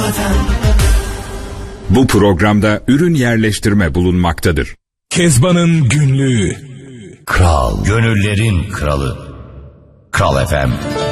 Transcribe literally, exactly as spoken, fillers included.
Bu programda ürün yerleştirme bulunmaktadır. Kezban'ın günlüğü. Kral, gönüllerin kralı. Kral F M.